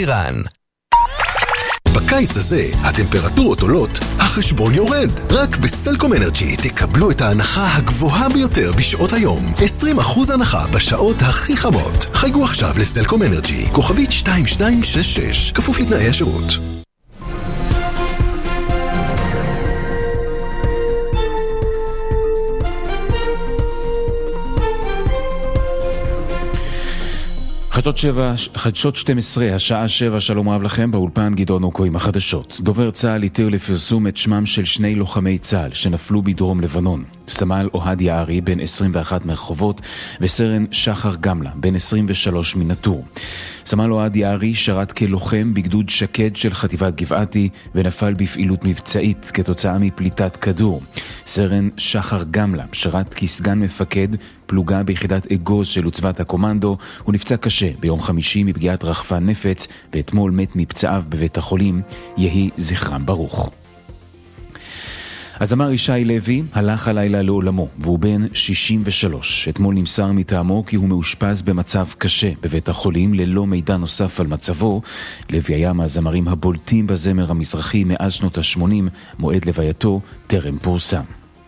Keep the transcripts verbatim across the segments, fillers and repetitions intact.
איראן. בקיץ הזה הטמפרטורות עולות, החשבון יורד. רק בסלקום אנרג'י תקבלו את ההנחה הגבוהה ביותר בשעות היום. עשרים אחוז הנחה בשעות הכי חמות. חייגו עכשיו לסלקום אנרג'י, כוכבית שתיים שתיים שש שש, כפוף לתנאי השירות. חדשות שבע, חדשות שתים עשרה, השעה שבע, שלום רב לכם, באולפן גדעון אוקו עם החדשות. דובר צה"ל התיר לפרסום את שמם של שני לוחמי צה"ל שנפלו בדרום לבנון. סמל אוהד יערי, בן עשרים ואחת מרחובות, וסרן שחר גמלה, בן עשרים ושלוש מנטור. סמל אוהד יערי שרת כלוחם בגדוד שקד של חטיבת גבעתי, ונפל בפעילות מבצעית כתוצאה מפליטת כדור. סרן שחר גמלה שרת כסגן מפקד פלוגה ביחידת אגוז של עוצבת הקומנדו. הוא נפצע קשה ביום חמישי מפגיעת רחפן נפץ, ואתמול מת מפצעיו בבית החולים. יהי זכרם ברוך. הזמר ישי לוי הלך הלילה לעולמו, והוא בן שישים ושלוש. אתמול נמסר מטעמו כי הוא מאושפז במצב קשה בבית החולים, ללא מידע נוסף על מצבו. לוי היה מהזמרים הבולטים בזמר המזרחי מאז שנות ה-שמונים, מועד לווייתו טרם פורסם.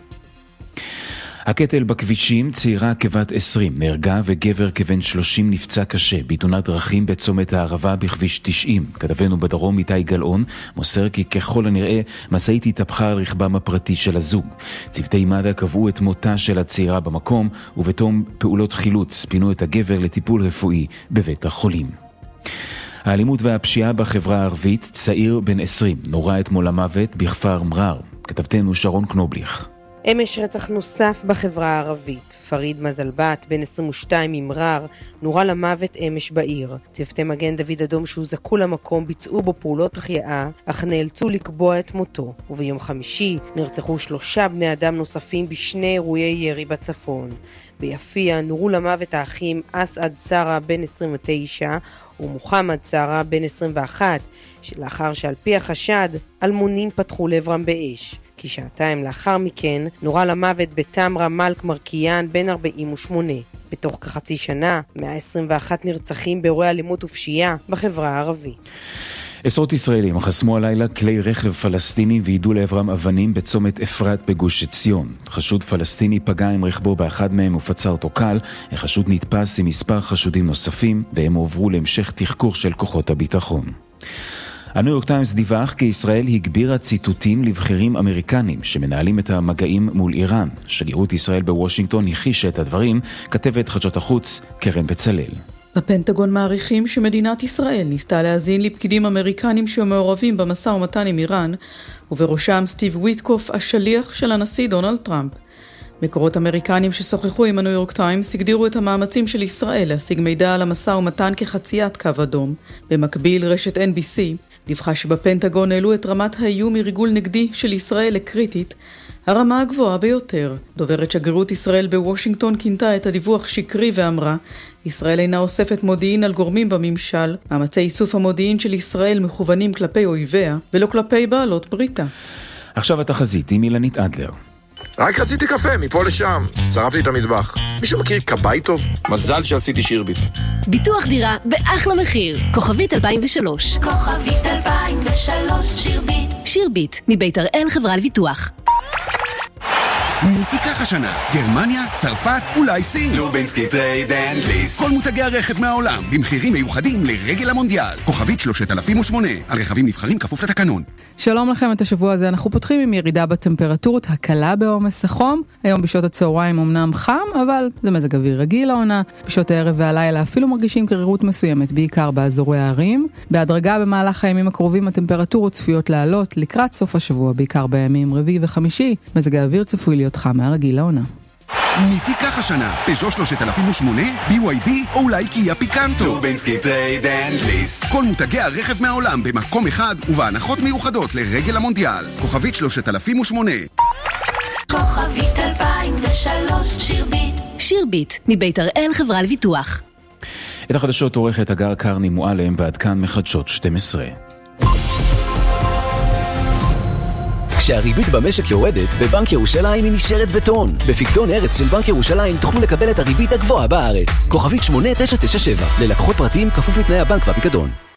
הקטל בכבישים, צעירה כבת עשרים נהרגה וגבר כבן שלושים נפצע קשה בתאונת דרכים בצומת הערבה בכביש תשעים. כתבנו בדרום איתי גלאון מוסר כי ככל הנראה משאית התהפכה על רכבם הפרטי של הזוג. צוותי מד"א קבעו את מותה של הצעירה במקום, ובתום פעולות חילוץ פינו את הגבר לטיפול רפואי בבית החולים. האלימות והפשיעה בחברה הערבית, צעיר בן עשרים נורה אתמול למוות בכפר מרר. כתבתנו שרון קנובליך. אמש רצח נוסף בחברה הערבית. פריד מזלבת, בן עשרים ושתיים ממרר, נורה למוות אמש בעיר. צוותי מגן דוד אדום שהוזעקו למקום ביצעו בו פעולות החייאה, אך נאלצו לקבוע את מותו. וביום חמישי נרצחו שלושה בני אדם נוספים בשני אירועי ירי בצפון. ביפיע נורו למוות האחים אסעד סרה בן עשרים ותשע ומוחמד סרה בן עשרים ואחת, שלאחר שעל פי החשד אלמונים פתחו לעברם באש. כשעתיים לאחר מכן נורה למוות בתמרה מלק מרקיאן בן ארבעים ושמונה. בתוך כחצי שנה, מאה עשרים ואחת נרצחים באירועי אלימות ופשיעה בחברה הערבית. עשרות ישראלים חסמו הלילה כלי רכב פלסטיני ועידו לעברם אבנים בצומת אפרת בגוש עציון. חשוד פלסטיני פגע עם רכבו באחד מהם ופצע אותו קל. החשוד נתפס עם מספר חשודים נוספים, והם הועברו להמשך תחקור של כוחות הביטחון. הניו יורק טיימס דיווח כי ישראל הגבירה ציטוטים לבכירים אמריקנים שמנהלים את המגעים מול איראן. שגרירות ישראל בוושינגטון הכחישה את הדברים, כתבת חדשות החוץ קרן בצלאל. הפנטגון מעריכים שמדינת ישראל ניסתה להזין לפקידים אמריקנים שמעורבים במשא ומתן עם איראן, ובראשם סטיב וויטקוף, השליח של הנשיא דונלד טראמפ. מקורות אמריקנים ששוחחו עם הניו יורק טיימס הגדירו את המאמצים של ישראל להשיג מידע על המשא ומתן כחציית קו אדום. במקביל, רשת אן בי סי דיווחה שבפנטגון העלו את רמת האיום מריגול נגדי של ישראל לקריטית, הרמה הגבוהה ביותר. דוברת שגרירות ישראל בוושינגטון כינתה את הדיווח שקרי ואמרה, ישראל אינה אוספת מודיעין על גורמים בממשל, מאמצי איסוף המודיעין של ישראל מכוונים כלפי אויביה ולא כלפי בעלות בריתה. עכשיו התחזית עם אילנית אדלר. רק רציתי קפה, מפה לשם. שרפתי את המטבח. מישהו מכיר קבאי טוב? מזל שעשיתי שירביט. ביטוח דירה באחלה מחיר. כוכבית אלפיים ושלוש. כוכבית אלפיים ושלוש, שירביט. שירביט, מבית הראל חברה לביטוח. מי תיקח השנה? גרמניה, צרפת, אולי סין? לובינסקי טרייד אנד ליסט. כל מותגי הרכב מהעולם, במחירים מיוחדים לרגל המונדיאל. כוכבית שלושת אלפים ושמונה. על רכבים נבחרים כפוף לתקנון. שלום לכם, את השבוע הזה אנחנו פותחים עם ירידה בטמפרטורות, הקלה בעומס החום. היום בשעות הצהריים אמנם חם, אבל זה מזג אוויר רגיל העונה. בשעות הערב והלילה אפילו מרגישים קרירות מסוימת, בעיקר באזורי הערים. בהדרגה במהלך הימים הקרובים הטמפרטורות צפויות לעלות לקראת סוף השבוע, בעיקר בימים רביעי וחמישי. מזג האוויר צפוי להיות חם מהרגיל לעונה. מי תיקח השנה? פז'ו שלושת אלפים ושמונה, בי וואי די או אולי קיה פיקנטו. לובינסקי טרייד אנד ליסט. כל מותגי הרכב מהעולם במקום אחד ובהנחות מיוחדות לרגל המונדיאל. כוכבית שלושת אלפים ושמונה. כוכבית אלפיים ושלוש, שירביט. שירביט, מבית הראל חברה לביטוח. את החדשות עורכת הגר קרני מועלם, ועד כאן מחדשות שתים עשרה. כשהריבית במשק יורדת, בבנק ירושלים היא נשארת בטון. בפיקדון ארץ של בנק ירושלים תוכלו לקבל את הריבית הגבוהה בארץ. כוכבית שמונה תשע תשע שבע. ללקוחות פרטיים כפוף לתנאי הבנק והפיקדון.